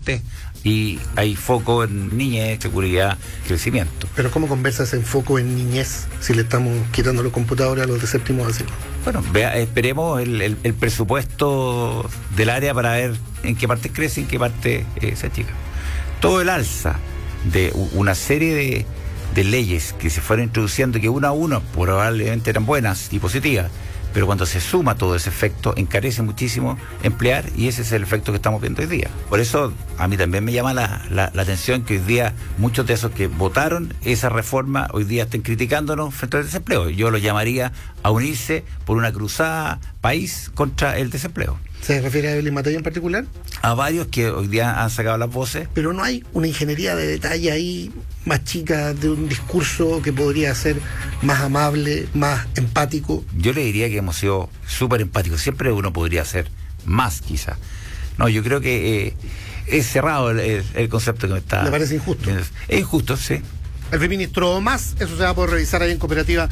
deporte y hay foco en niñez, seguridad, crecimiento. Pero ¿cómo conversa ese foco en niñez si le estamos quitando los computadores a los de séptimo básico? Bueno, esperemos el presupuesto del área para ver en qué parte crece y en qué parte se achica. Todo el alza de una serie de leyes que se fueron introduciendo, que una a una probablemente eran buenas y positivas, pero cuando se suma todo ese efecto, encarece muchísimo emplear, y ese es el efecto que estamos viendo hoy día. Por eso a mí también me llama la atención que hoy día muchos de esos que votaron esa reforma hoy día estén criticándonos frente al desempleo. Yo lo llamaría a unirse por una cruzada país contra el desempleo. ¿Se refiere a Evelyn Matei en particular? A varios que hoy día han sacado las voces. Pero no hay una ingeniería de detalle ahí más chica, de un discurso que podría ser más amable, más empático. Yo le diría que hemos sido súper empáticos. Siempre uno podría ser más, quizá. No, yo creo que es cerrado el concepto que me está... ¿Le parece injusto? Es injusto, sí. El ministro más, eso se va a poder revisar ahí en cooperativa.cl.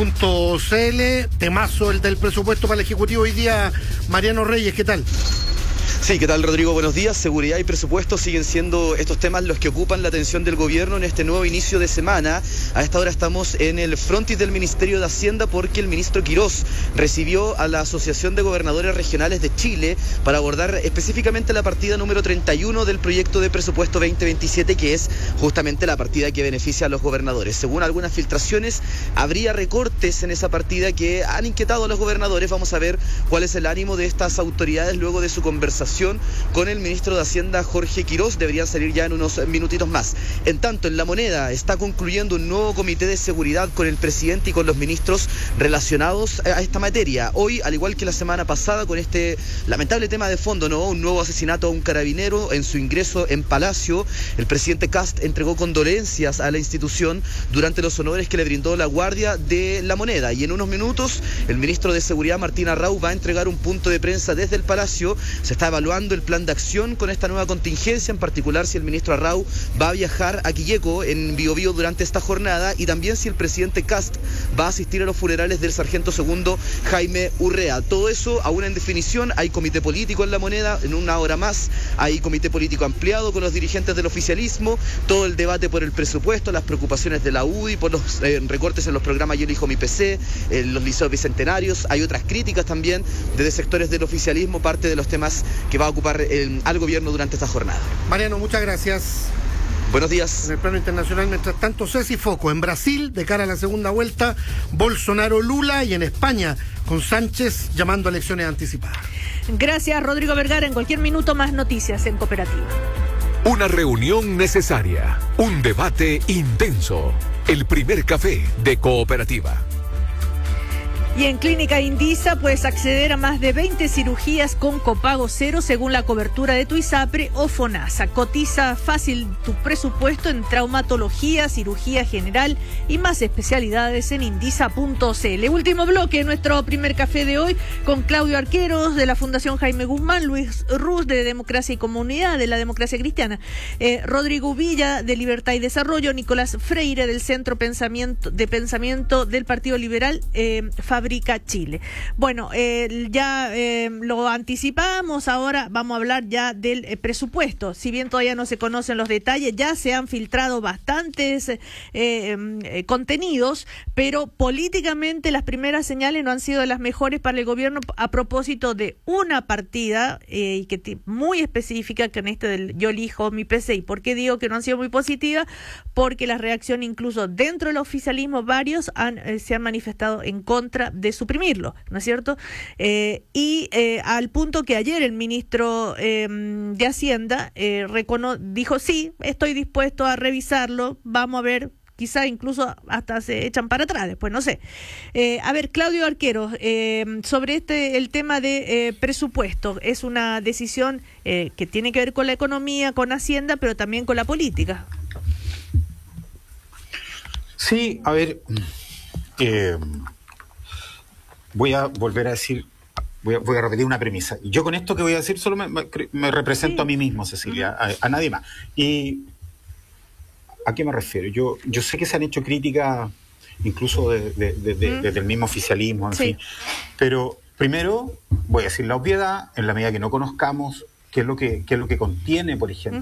Temazo el del presupuesto para el Ejecutivo hoy día. Mariano Reyes, ¿qué tal? Sí, ¿qué tal, Rodrigo? Buenos días. Seguridad y presupuesto siguen siendo estos temas los que ocupan la atención del gobierno en este nuevo inicio de semana. A esta hora estamos en el frontis del Ministerio de Hacienda porque el ministro Quirós recibió a la Asociación de Gobernadores Regionales de Chile para abordar específicamente la partida número 31 del proyecto de presupuesto 2027, que es justamente la partida que beneficia a los gobernadores. Según algunas filtraciones, habría recortes en esa partida que han inquietado a los gobernadores. Vamos a ver cuál es el ánimo de estas autoridades luego de su conversación con el ministro de Hacienda, Jorge Quirós. Deberían salir ya en unos minutitos más. En tanto, en La Moneda está concluyendo un nuevo comité de seguridad con el presidente y con los ministros relacionados a esta materia. Hoy, al igual que la semana pasada, con este lamentable tema de fondo, ¿no? Un nuevo asesinato a un carabinero en su ingreso en Palacio. El presidente Kast entregó condolencias a la institución durante los honores que le brindó la Guardia de La Moneda. Y en unos minutos, el ministro de Seguridad, Martín Arrau, va a entregar un punto de prensa desde el Palacio. Se está evaluando el plan de acción con esta nueva contingencia, en particular si el ministro Arrau va a viajar a Quilleco, en Biobío, durante esta jornada, y también si el presidente Kast va a asistir a los funerales del sargento segundo Jaime Urrea. Todo eso aún en definición. Hay comité político en La Moneda, en una hora más hay comité político ampliado con los dirigentes del oficialismo, todo el debate por el presupuesto, las preocupaciones de la UDI por los recortes en los programas Yo elijo mi PC, los liceos bicentenarios. Hay otras críticas también desde sectores del oficialismo, parte de los temas que va a ocupar al gobierno durante esta jornada. Mariano, muchas gracias. Buenos días. En el plano internacional, mientras tanto, Ceci Foco. En Brasil, de cara a la segunda vuelta, Bolsonaro-Lula, y en España, con Sánchez llamando a elecciones anticipadas. Gracias, Rodrigo Vergara. En cualquier minuto más noticias en Cooperativa. Una reunión necesaria, un debate intenso. El primer café de Cooperativa. Y en Clínica Indisa puedes acceder a más de 20 cirugías con copago cero según la cobertura de tu ISAPRE o FONASA. Cotiza fácil tu presupuesto en traumatología, cirugía general y más especialidades en indisa.cl. Último bloque de nuestro primer café de hoy con Claudio Arqueros de la Fundación Jaime Guzmán, Luis Ruz de Democracia y Comunidad de la Democracia Cristiana, Rodrigo Villa de Libertad y Desarrollo, Nicolás Freire del Centro de Pensamiento del Partido Liberal, Fabrica Chile. Bueno, ya lo anticipamos, ahora vamos a hablar ya del presupuesto. Si bien todavía no se conocen los detalles, ya se han filtrado bastantes contenidos, pero políticamente las primeras señales no han sido las mejores para el gobierno a propósito de una partida muy específica con este del Yo elijo mi PC. ¿Y por qué digo que no han sido muy positivas? Porque la reacción incluso dentro del oficialismo, varios se han manifestado en contra de suprimirlo, ¿no es cierto? Al punto que ayer el ministro de Hacienda dijo, sí, estoy dispuesto a revisarlo, vamos a ver, quizá incluso hasta se echan para atrás después, no sé. A ver, Claudio Arquero, sobre el tema de presupuesto, es una decisión que tiene que ver con la economía, con Hacienda, pero también con la política. Sí, a ver, voy a volver a decir, voy a repetir una premisa. Yo con esto que voy a decir solo me represento a mí mismo, Cecilia, a nadie más. ¿Y a qué me refiero? Yo sé que se han hecho críticas, incluso desde el mismo oficialismo, en fin. Pero primero voy a decir la obviedad, en la medida que no conozcamos qué es lo que contiene, por ejemplo,